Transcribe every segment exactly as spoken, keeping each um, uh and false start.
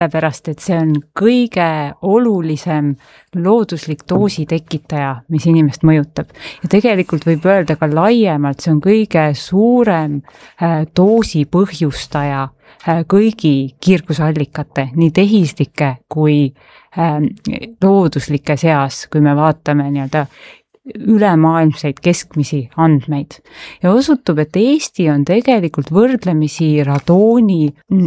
Pärast, et see on kõige olulisem looduslik doosi tekitaja, mis inimest mõjutab. Ja tegelikult võib öelda ka laiemalt, see on kõige suurem doosi põhjustaja kõigi kiirgusallikate, nii tehislike kui looduslike seas, kui me vaatame nii-öelda ülemaailmseid keskmisi andmeid. Ja osutub, et Eesti on tegelikult võrdlemisi radooni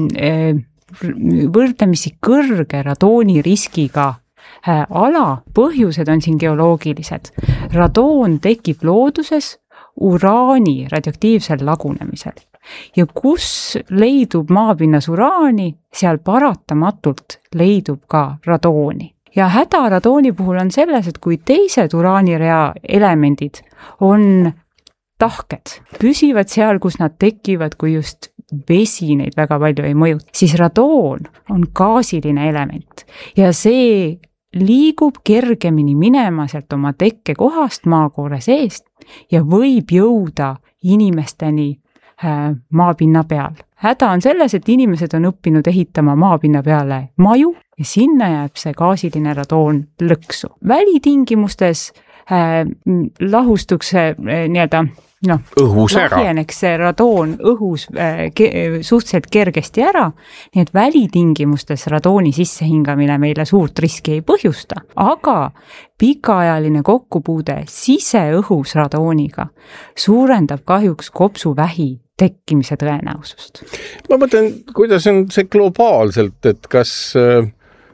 võrdlemisi kõrge radooni riskiga ala, põhjused on siin geoloogilised. Radoon tekib looduses uraani radioaktiivsel lagunemisel. Ja kus leidub maapinnas uraani, seal paratamatult leidub ka radooni. Ja häda radooni puhul on selles, et kui teised uraanirea elemendid on tahked, püsivad seal, kus nad tekivad, kui just vesi neid väga palju ei mõju, siis radoon on gaasiline element ja see liigub kergemini minema sealt oma tekkekohast maakoore seest ja võib jõuda inimesteni maapinna peal. Häda on selles, et inimesed on õppinud ehitama maapinna peale maju ja sinna jääb see gaasiline radoon lõksu. Välitingimustes äh, lahustuks see äh, nii-öelda no, lahjeneks see radoon õhus äh, ke, suhteliselt kergesti ära, nii et välitingimustes radooni sissehingamine meile suurt riski ei põhjusta, aga pikaajaline kokkupuude siseõhus radooniga suurendab kahjuks kopsuvähi tekkimise tõenäosust. Ma mõtlen, kuidas on see globaalselt, et kas äh,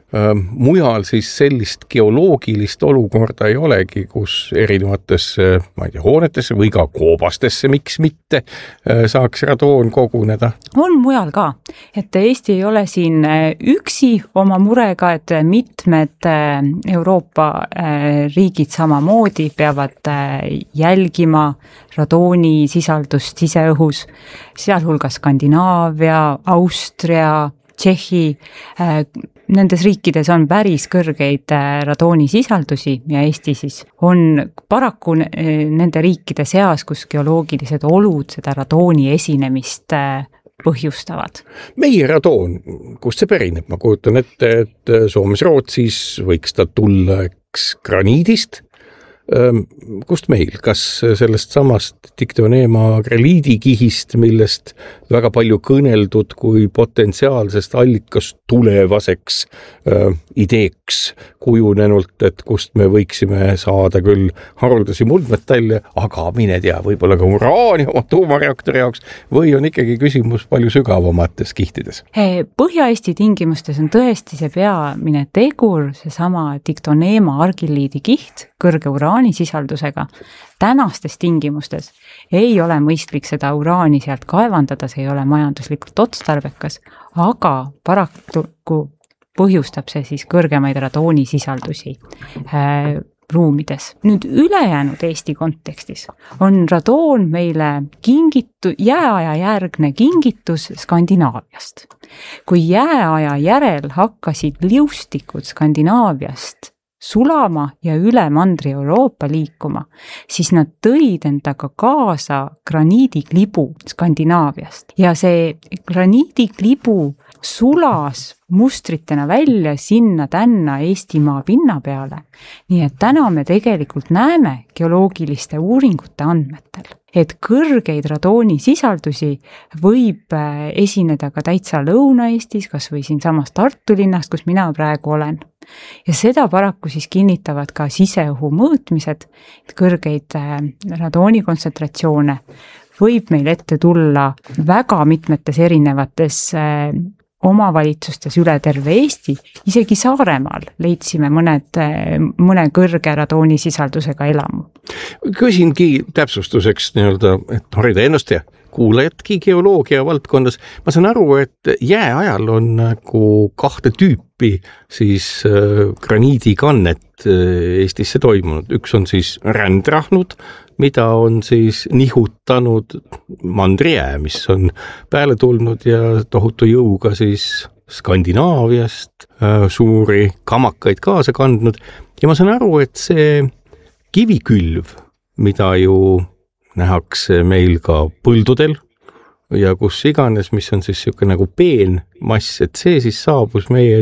mujal siis sellist geoloogilist olukorda ei olegi, kus erinevatesse, ma ei tea, hoonetesse või ka koobastesse, miks mitte, saaks radoon koguneda? On mujal ka, et Eesti ei ole siin üksi oma murega, et mitmed Euroopa riigid samamoodi peavad jälgima radooni sisaldust siseõhus, sealhulgas Skandinaavia, Austria, Tšehhi, nendes riikides on päris kõrgeid radooni sisaldusi ja Eesti siis on paraku nende riikide seas, kus geoloogilised olud seda radooni esinemist põhjustavad. Meie radoon, kust see pärineb? Ma kujutan ette, et Soomes, Rootsis võiks ta tulla eks graniidist. Kust meil? Kas sellest samast Dictyonema greliidikihist, millest väga palju kõneldud kui potentsiaalsest allikast tulevaseks äh, ideeks kujunenult, et kust me võiksime saada küll haruldasi muldmetalle, aga mine tea, võib-olla ka uraani oma tuumareaktori jaoks, või on ikkagi küsimus palju sügavamates kihtides? Põhja-Eesti tingimustes on tõesti see peamine tegur, see sama Dictyonema argilliidi kiht, kõrge uraani sisaldusega. Tänastes tingimustes ei ole mõistlik seda uraani sealt kaevandada, see ei ole majanduslikult otstarbekas, aga paraku põhjustab see siis kõrgemaid radooni sisaldusi äh, ruumides. Nüüd ülejäänud Eesti kontekstis on radoon meile kingitu, jääaja järgne kingitus Skandinaaviast. Kui jääaja järel hakkasid liustikud Skandinaaviast sulama ja üle mandri Euroopa liikuma, siis nad tõid endaga kaasa graniidiklibu Skandinaaviast. Ja see graniidiklibu sulas mustritena välja sinna tänna Eestimaa pinna peale. Nii et täna me tegelikult näeme geoloogiliste uuringute andmetel, et kõrgeid radooni sisaldusi võib esineda ka täitsa Lõuna-Eestis, kas või siin samas Tartu linnast, kus mina praegu olen. Ja seda paraku siis kinnitavad ka siseõhu mõõtmised, et kõrgeid radooni kontsentratsioone võib meil ette tulla väga mitmetes erinevates omavalitsustes üle terve Eesti, isegi Saaremaal leidsime mõned, mõne kõrge radooni sisaldusega elamu. Küsingi täpsustuseks nii-öelda, et harida ennast ja kuulajatki geoloogia valdkondas. Ma saan aru, et jääajal on nagu kahte tüüpi siis graniidikannet Eestisse toimunud. Üks on siis rändrahnud, mida on siis nihutanud mandrijää, mis on peale tulnud ja tohutu jõuga siis Skandinaaviast suuri kamakaid kaasa kandnud. Ja ma saan aru, et see kivikülv, mida ju nähakse meil ka põldudel, ja kus iganes, mis on siis niisugune nagu peen mass, et see siis saabus meie